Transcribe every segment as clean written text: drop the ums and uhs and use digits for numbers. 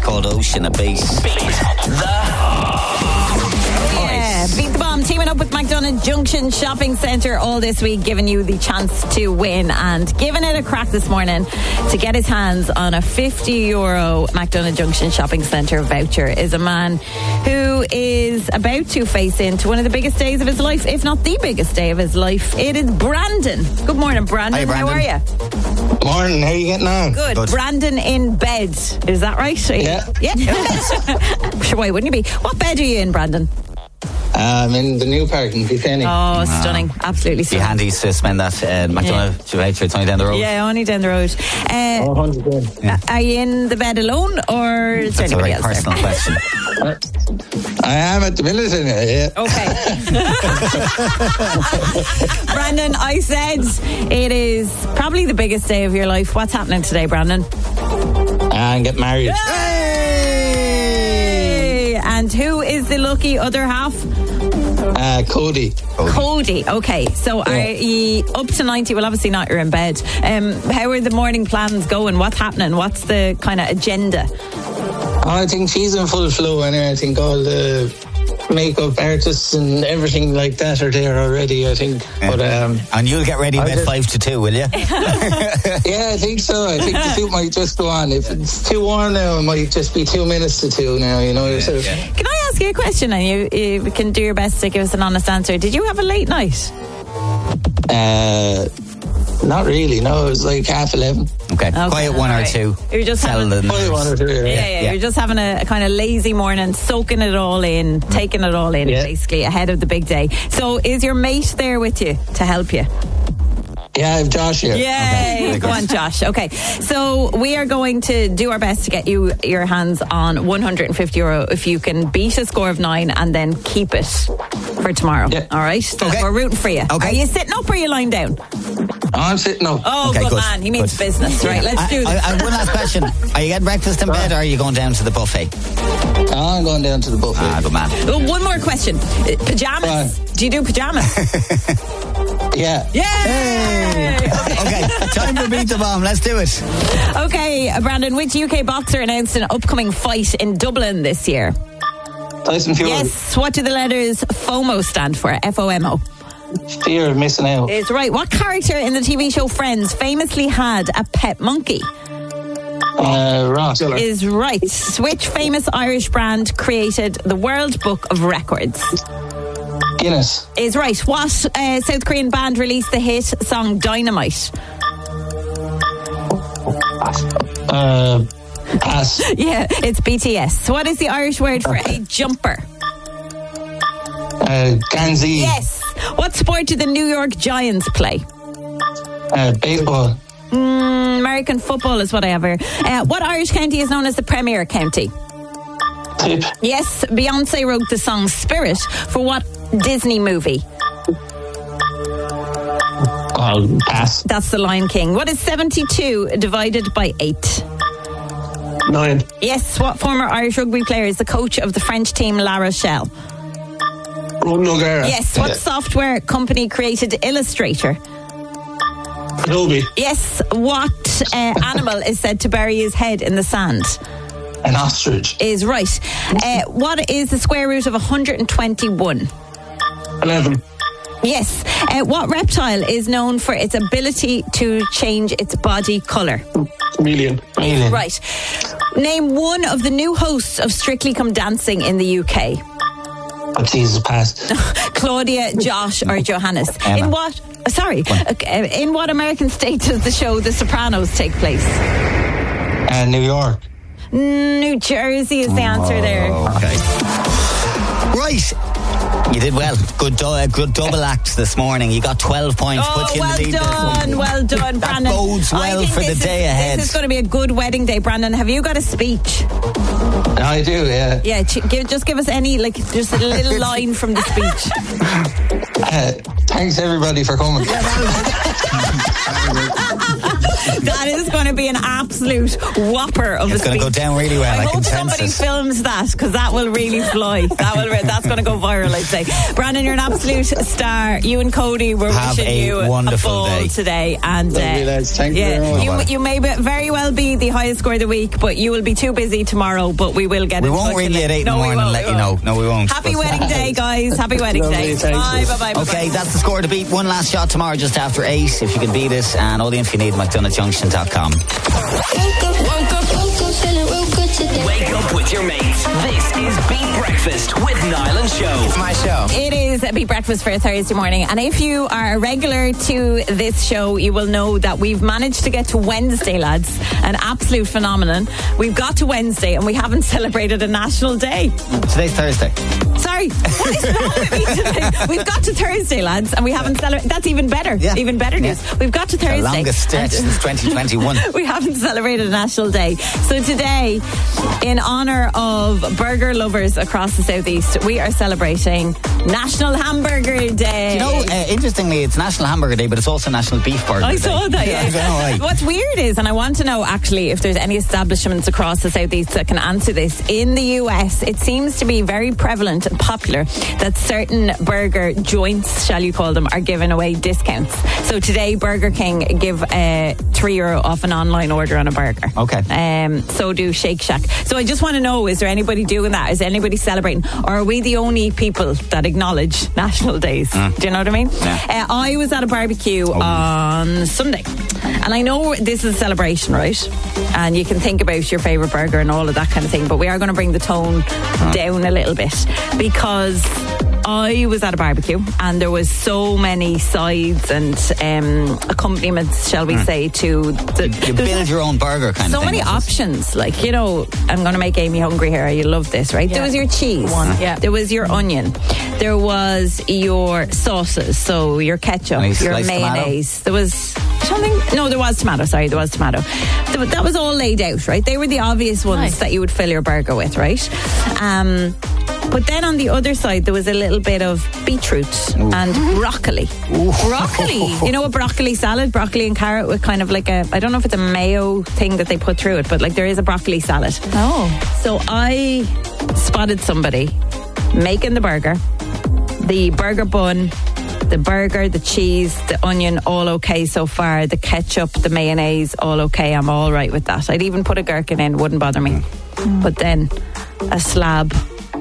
called Ocean of Bass. Beat the Bomb teaming up with McDonagh Junction Shopping Centre all this week, giving you the chance to win, and giving it a crack this morning to get his hands on a €50 McDonagh Junction Shopping Centre voucher is a man who is about to face into one of the biggest days of his life, if not the biggest day of his life. It is Brandon. Good morning, Brandon. Hi, Brandon. How are you? Morning, how are you getting on? Good. Brandon in bed. Is that right? Yeah. Sure, why wouldn't you be? What bed are you in, Brandon? I'm in the new park in Buchanan. Oh, stunning. Absolutely Be stunning. handy to spend that McDonagh voucher. It's only down the road. Yeah, only down the road. 100%. Are you in the bed alone, or is there That's a anybody very else personal there? question. I am at the minute in it, yeah. Okay. Brandon, I said it is probably the biggest day of your life. What's happening today, Brandon? And get married. Hey! And who is the lucky other half? Cody. Cody. Okay, so are you up to 90? Well, obviously not, you're in bed. How are the morning plans going? What's happening? What's the kind of agenda? I think she's in full flow anyway. I think all the makeup artists and everything like that are there already, I think. But And you'll get ready about 5 to 2, will you? yeah, I think so. I think the suit might just go on. If it's too warm now, it might just be 2 minutes to 2 now, you know yourself. Can I ask you a question, and you can do your best to give us an honest answer? Did you have a late night? Not really, no. It was like 11:30. Okay. Quiet one or two. You're just having, Quiet one or two, yeah. You're just having a kind of lazy morning, soaking it all in, taking it all in, basically, ahead of the big day. So is your mate there with you to help you? Yeah, I have Josh here. Yay! Okay. Go on, Josh. Okay, so we are going to do our best to get you your hands on €150 if you can beat a score of 9 and then keep it for tomorrow. Yeah. All right? So Okay. we're rooting for you. Okay. Are you sitting up or are you lying down? I'm sitting up. Oh, Okay, good good. man. He means Good. business. Right, let's do this. I one last question. Are you getting breakfast in bed or are you going down to the buffet? I'm going down to the buffet. Good man. Oh, one more question. Pajamas. Do you do pajamas? Yeah. Yay! Okay, time to beat the bomb. Let's do it. Okay, Brandon, which UK boxer announced an upcoming fight in Dublin this year? Tyson Fury. Yes. What do the letters FOMO stand for? FOMO. Fear of missing out. Is right. What character in the TV show Friends famously had a pet monkey? Ross. Is right. Which famous Irish brand created the World Book of Records? Guinness. Is right. What South Korean band released the hit song Dynamite? Pass. Yeah, it's BTS. What is the Irish word for a jumper? Ganzi. Yes. What sport do the New York Giants play? Baseball. American football is what I have here. What Irish county is known as the Premier County? Tip. Yes, Beyonce wrote the song Spirit for what Disney movie? Pass. That's The Lion King. What is 72 divided by 8? 9. Yes, what former Irish rugby player is the coach of the French team La Rochelle? Ronan O'Gara. Yes, what software company created Illustrator? Adobe. Yes, what animal is said to bury his head in the sand? An ostrich. Is right. What is the square root of 121? 11. Yes. What reptile is known for its ability to change its body colour? Chameleon. Right. Name one of the new hosts of Strictly Come Dancing in the UK. Oh, Jesus, pass. Claudia, Josh or Johannes. Emma. In what... Sorry. In what American state does the show The Sopranos take place? New York. New Jersey is the answer there. Okay. Right. You did well. Good double act this morning. You got 12 points. Put you in the lead this one. Well done, Brandon. That bodes well for the day ahead. This is going to be a good wedding day, Brandon. Have you got a speech? I do, yeah. Yeah, just give us any, just a little line from the speech. Thanks everybody for coming. That is going to be an absolute whopper of a It's going to go down really well. I I hope can sense somebody it. films that, because that will really fly. That's going to go viral, I'd say. Brandon, you're an absolute star. You and Cody were Have wishing a you wonderful a ball day today. And Lovely, lads. Thank you very much. you may very well be the highest score of the week, but you will be too busy tomorrow. But we will get We in won't touch ring with you at 8 in the No, we morning and won't, let we you know. won't. No, we won't. Happy wedding day, guys. Happy wedding Lovely, day. thanks. Bye. Okay, that's the score to beat. One last shot tomorrow just after 8. If you can beat it, and all the info you need, McDonoughJunction.com. Wake up with your mates. This is Beat Breakfast with Niall and Show. It's my show. It is Beat Breakfast for a Thursday morning, and if you are a regular to this show, you will know that we've managed to get to Wednesday, lads. An absolute phenomenon. We've got to Wednesday and we haven't celebrated a national day. Today's Thursday. Sorry, what is wrong with me today? We've got to Thursday, lads, and we haven't celebrated. That's even better. Yeah. Even better news. We've got to Thursday. The longest stretch since 2021. We haven't celebrated a national day. So today, in honour of burger lovers across the southeast, we are celebrating National Hamburger Day. You know, interestingly, it's National Hamburger Day, but it's also National Beef Burger Day. I saw that, yeah. I don't know why. What's weird is, and I want to know actually if there's any establishments across the southeast that can answer this. In the US, it seems to be very prevalent and popular that certain burger joints, shall you call them, are giving away discounts. So today, Burger King give €3 off an online order on a burger. Okay. So do Shake Shack. So I just want to know, is there anybody doing that? Is anybody celebrating? Or are we the only people that acknowledge national days? Do you know what I mean? Yeah. I was at a barbecue on Sunday, and I know this is a celebration, right? And you can think about your favourite burger and all of that kind of thing, but we are going to bring the tone down a little bit, because I was at a barbecue and there was so many sides and accompaniments, shall we say, to You build your own burger kind of so thing. many options. Like, you know, I'm going to make Amy hungry here. You love this, right? There was your cheese. There was your onion. There was your sauces. So your ketchup, Any your sliced mayonnaise. There was something. No, there was tomato. Sorry, there was tomato. That was all laid out, right? They were the obvious ones that you would fill your burger with, right? But then on the other side, there was a little bit of beetroot and broccoli. Broccoli. You know, a broccoli salad, broccoli and carrot with kind of like I don't know if it's a mayo thing that they put through it, but like there is a broccoli salad. Oh. So I spotted somebody making the burger, the burger bun, the burger, the cheese, the onion, all okay so far. The ketchup, the mayonnaise, all okay. I'm all right with that. I'd even put a gherkin in, wouldn't bother me. But then a slab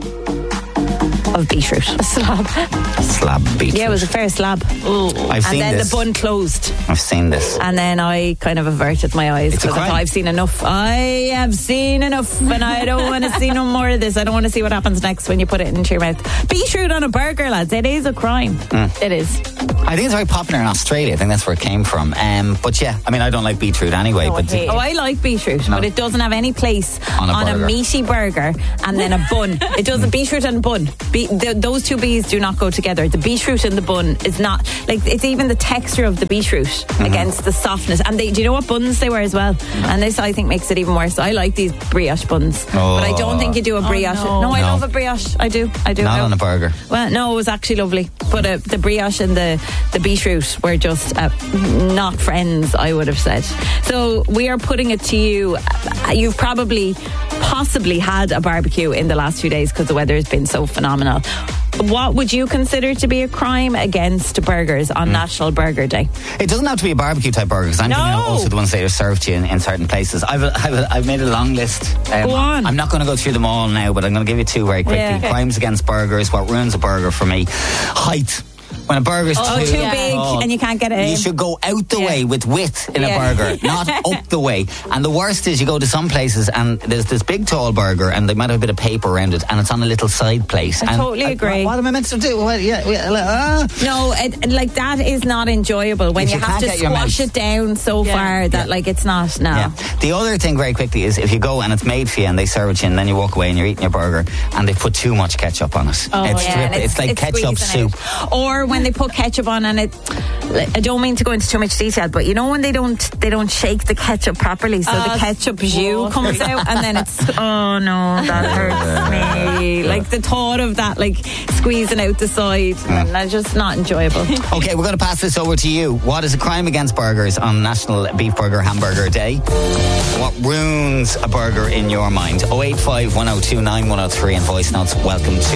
of beetroot. A slab beetroot. Yeah, it was a fair slab. I've seen then this. the bun closed. I've seen this. And then I kind of averted my eyes It's a because crime. I've seen enough. I have seen enough, and I don't want to see no more of this. I don't want to see what happens next when you put it into your mouth. Beetroot on a burger, lads. It is a crime. It is. I think it's very popular in Australia. I think that's where it came from. But yeah, I mean, I don't like beetroot anyway. But I like beetroot, but it doesn't have any place On a on a burger. meaty burger and then a bun. It does a beetroot and bun. Those two B's do not go together. The beetroot and the bun is not, like, it's even the texture of the beetroot against the softness. And do you know what buns they were as well? And this, I think, makes it even worse. I like these brioche buns, but I don't think you do a brioche. no. I No. love a brioche. I do. not on a burger. Well, no, it was actually lovely. But the brioche and the beetroot were just not friends, I would have said. So we are putting it to you. You've possibly had a barbecue in the last few days because the weather has been so phenomenal. What would you consider to be a crime against burgers on National Burger Day? It doesn't have to be a barbecue type burger, because I'm thinking of also the ones that are served to you in certain places. I've made a long list. Go on. I'm not going to go through them all now, but I'm going to give you two very quickly. Yeah. Okay. Crimes against burgers. What ruins a burger for me? Height. When a burger's too big and you can't get it in. You should go out the way with width in a Yeah. burger, not up the way. And the worst is you go to some places and there's this big tall burger and they might have a bit of paper around it and it's on a little side plate. I totally agree. What am I meant to do? Well, No, like that is not enjoyable when If you you have can't to get your squash mouth. it down so far that like it's not. No. Yeah. The other thing very quickly is if you go and it's made for you and they serve it to you and then you walk away and you're eating your burger and they put too much ketchup on it. Oh, It's yeah, and it's like ketchup squeezing soup. out. Or when when they put ketchup on and I don't mean to go into too much detail, but you know when they don't shake the ketchup properly, so the ketchup jus comes out and then it's oh no, that hurts me. Like the thought of that, like squeezing out the side, and that's just not enjoyable. Okay, we're going to pass this over to you. What is a crime against burgers on National Beef Burger Hamburger Day? What ruins a burger in your mind? 085 1029 103 and voice notes. Welcome to